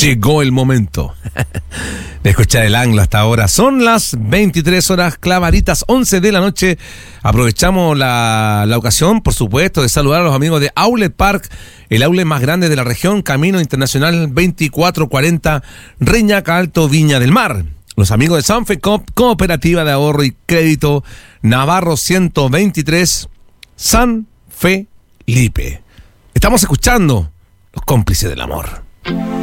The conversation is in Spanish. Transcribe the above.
Llegó el momento de escuchar el anglo hasta ahora. Son las 23 horas clavaditas, 11 de la noche. Aprovechamos la ocasión, por supuesto, de saludar a los amigos de Outlet Park, el outlet más grande de la región, Camino Internacional 2440, Reñaca Alto, Viña del Mar. Los amigos de Sanfecop, Cooperativa de Ahorro y Crédito, Navarro 123, San Felipe. Estamos escuchando Los Cómplices del Amor.